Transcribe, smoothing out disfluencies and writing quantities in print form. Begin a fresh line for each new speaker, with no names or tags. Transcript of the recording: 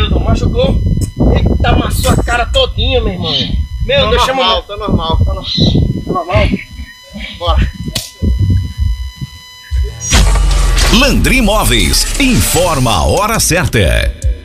Deus, machucou. Eita, amassou a cara todinha, meu irmão. Meu Deus, chama o...
Tá normal. Bora.
Landry Móveis informa a hora certa.